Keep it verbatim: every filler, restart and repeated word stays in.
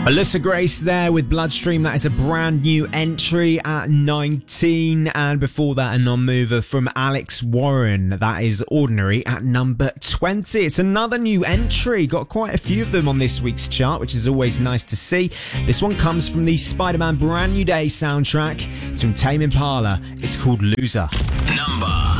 Alyssa Grace there with Bloodstream. That is a brand new entry at nineteen. And before that, a non-mover from Alex Warren. That is Ordinary at number twenty. It's another new entry. Got quite a few of them on this week's chart, which is always nice to see. This one comes from the Spider-Man Brand New Day soundtrack. It's from Tame Impala. It's called Loser. Number